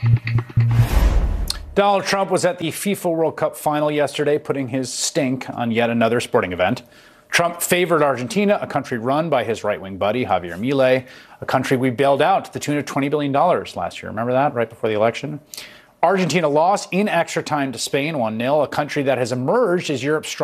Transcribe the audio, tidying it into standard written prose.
Donald Trump was at the FIFA World Cup final yesterday, putting his stink on yet another sporting event. Trump favored Argentina, a country run by his right-wing buddy, Javier Milei, a country we bailed out to the tune of $20 billion last year. Remember that, right before the election? Argentina lost in extra time to Spain 1-0, a country that has emerged as Europe's strongest